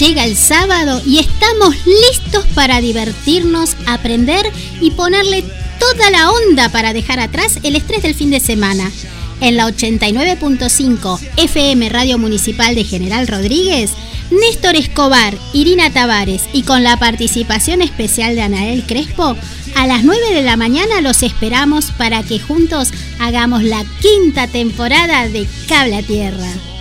Llega el sábado y estamos listos para divertirnos, aprender y ponerle toda la onda para dejar atrás el estrés del fin de semana. En la 89.5 FM Radio Municipal de General Rodríguez, Néstor Escobar, Irina Tavares y con la participación especial de Anael Crespo, a las 9 de la mañana los esperamos para que juntos hagamos la 5ª temporada de Cable a Tierra.